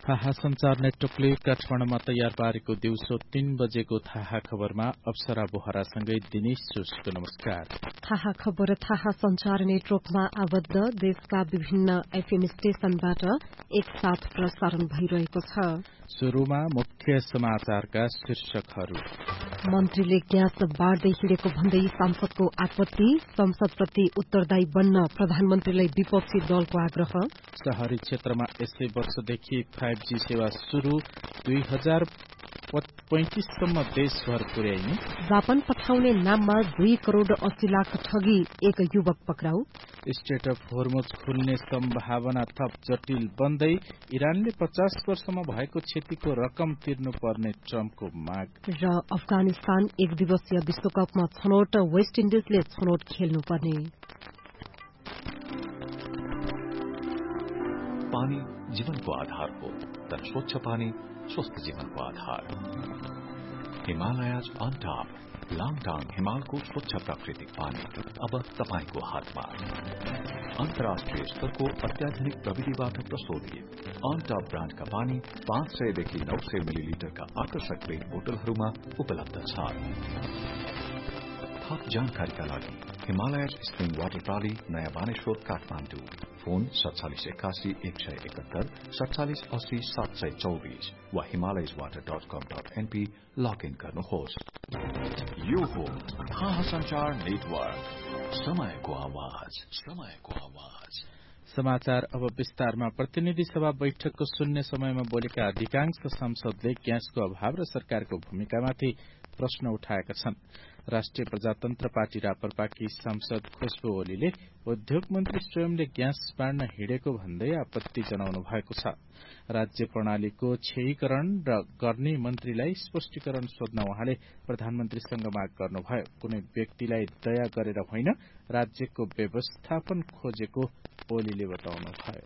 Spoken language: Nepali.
थाहा संचार नेटवर्कले काठमाडौँमा तयार पारेको दिउँसो 3 बजेको थाहा खबरमा अप्सरा बोहरासँगै दिनेश जोशीको नमस्कार। थाहा खबर थाहा संचार नेटवर्कमा आबद्ध देशका विभिन्न एफएम स्टेशनबाट एकसाथ प्रसारण भइरहेको छ। शुरूमा मुख्य समाचारका शीर्षकहरू। मन्त्रीले ग्यास बाँड्दै हिँडेको भन्दै सांसदको आपत्ति, संसदप्रति उत्तरदायी बन्न प्रधानमन्त्रीलाई विपक्षी दलको आग्रह। शहरी क्षेत्रमा यसै वर्षदेखि 5G सेवा शुरू, 2035 सम्म देशभर पुर्याइने। जापान पठाउने नाममा 2 करोड़ 80 लाख ठगी, एक युवक पक्राउ। स्टेट अफ होर्मुज खुल्ने सम्भावना थप जटिल बन्दै, इरानले 50 वर्षमा भएको क्षतिको रकम तिर्नुपर्ने ट्रम्पको माग। र अफगानिस्तान 1 दिवसीय विश्वकपमा छनौट, वेस्ट इन्डिजले छनौट खेल्नुपर्ने। पानी जीवनको आधार हो, तर स्वच्छ पानी स्वस्थ जीवनको आधार। हिमालयज अन टप लाङटाङ हिमालको स्वच्छ प्राकृतिक पानी अब तपाईको हातमा। अन्तर्राष्ट्रिय स्तरको अत्याधुनिक प्रविधिबाट प्रशोधित अन टप ब्रान्डका पानी 500 देखि 900 मिलिलिटरका आकर्षक रेट बोतलहरूमा उपलब्ध छ। थप जानकारीका लागि हिमालयज स्प्रिङ वाटर प्रणाली, नयाँ बानेश्वर, काठमाडौँ। फोन 4781 171 4780 724 वा himalayaswater.com.np लगइन गर्नुहोस्। यो हो थाहा संचार नेटवर्क, समयको आवाज, समयको आवाज। समाचार अब विस्तारमा। प्रतिनिधि सभा बैठकको शून्य समयमा बोलेका अधिकांश सांसदले ग्यासको अभाव र सरकारको भूमिकामाथि प्रश्न उठाएका छन्। राष्ट्रिय प्रजातन्त्र पार्टी रापरपाकी सांसद खुशबु ओलीले उद्योग मन्त्री स्वयंले ग्यास बाँड्न हिँडेको भन्दै आपत्ति जनाउनु भएको छ। राज्य प्रणालीको क्षयीकरण गर्ने मन्त्रीलाई स्पष्टीकरण सोध्न उहाँले प्रधानमन्त्रीसँग माग गर्नुभयो। कुनै व्यक्तिलाई दया गरेर होइन, राज्यको व्यवस्थापन खोजेको ओलीले बताउनुभयो।